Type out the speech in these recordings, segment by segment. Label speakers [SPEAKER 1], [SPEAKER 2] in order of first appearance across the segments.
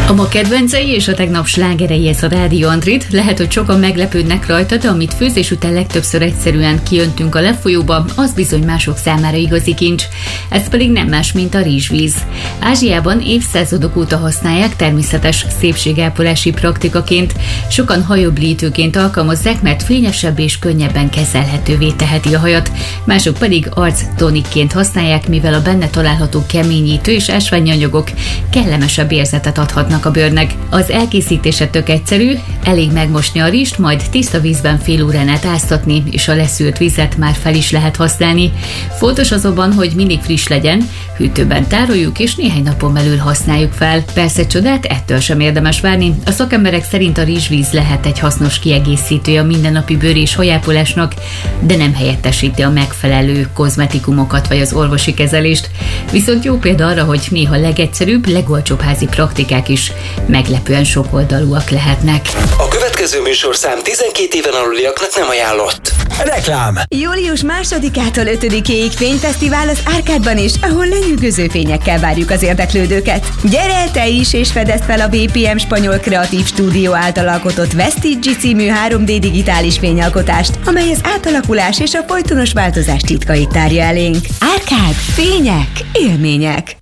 [SPEAKER 1] A ma kedvencei és a tegnap slágerei, ez a Rádió Andrit. Lehet, hogy sokan meglepődnek rajta, de amit főzés után legtöbbször egyszerűen kiöntünk a lefolyóba, az bizony mások számára igazi kincs. Ez pedig nem más, mint a rizsvíz. Ázsiában évszázadok óta használják természetes szépségápolási praktikaként. Sokan hajoblítőként alkalmazzák, mert fényesebb és könnyebben kezelhetővé teheti a hajat. Mások pedig arctonikként használják, mivel a benne található keményítő és ásványi anyagok kellemesebb érzetet adhatnak a bőrnek. Az elkészítése tök egyszerű, elég megmosni a rizst, majd tiszta vízben fél órán át áztatni, és a leszűrt vizet már fel is lehet használni. Fontos azonban, hogy mindig friss legyen, hűtőben tároljuk és néhány napon belül használjuk fel. Persze csodát ettől sem érdemes várni. A szakemberek szerint a rizsvíz lehet egy hasznos kiegészítője a mindennapi bőr- és hajápolásnak, de nem helyettesíti a megfelelő kozmetikumokat vagy az orvosi kezelést. Viszont jó példa arra, hogy néha legegyszerűbb, legolcsóbb házi praktikák is meglepően sokoldalúak lehetnek.
[SPEAKER 2] A következő műsorszám 12 éven aluliaknak nem ajánlott. Reklám!
[SPEAKER 3] Július 2-ától 5-ig fényfesztivál az Árkádban is, ahol lenyűgöző fényekkel várjuk az érdeklődőket. Gyere te is, és fedezd fel a VPM Spanyol Kreatív Stúdió által alkotott Vestige című 3D digitális fényalkotást, amely az átalakulás és a folytonos változás titkait tárja elénk. Árkád, fények, élmények.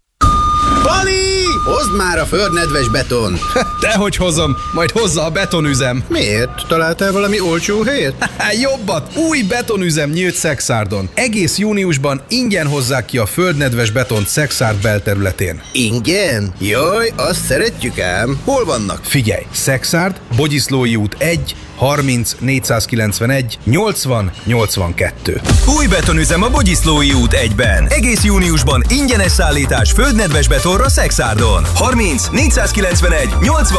[SPEAKER 4] Bali! Hozd már a földnedves beton!
[SPEAKER 5] Dehogy hozom, majd hozza a betonüzem.
[SPEAKER 4] Miért? Találtál valami olcsó helyet?
[SPEAKER 5] Jobbat! Új betonüzem nyílt Szexárdon. Egész júniusban ingyen hozzák ki a földnedves betont Szexárd belterületén.
[SPEAKER 4] Ingyen? Jaj, azt szeretjük ám. Hol vannak?
[SPEAKER 5] Figyelj! Szexárd, Bogyiszlói út 1, 30 491 80 82.
[SPEAKER 2] Új betonüzem a Bogyiszlói út 1-ben. Egész júniusban ingyenes szállítás földnedves betonra Szexárdon. 30 491 80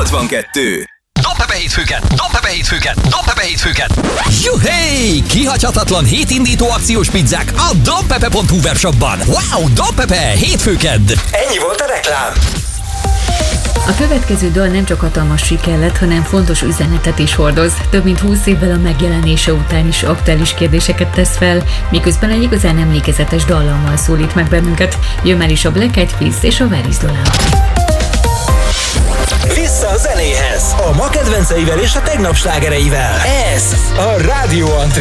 [SPEAKER 2] 82.
[SPEAKER 6] Dobd be hétfőket! Juhé! Kihagyhatatlan hétindító akciós pizzák a dobpepe.hu webshopban. Wow, Dobpepe, hétfőkedd!
[SPEAKER 2] Ennyi volt a reklám.
[SPEAKER 1] A következő dal nem csak hatalmas siker lett, hanem fontos üzenetet is hordoz. Több mint 20 évvel a megjelenése után is aktuális kérdéseket tesz fel, miközben egy igazán emlékezetes dallammal szólít meg bennünket. Jön már is a Black Eyed Peas és a Where is Lola.
[SPEAKER 2] Vissza a zenéhez. A ma kedvenceivel és a tegnap slágereivel. Ez a Rádió Andri.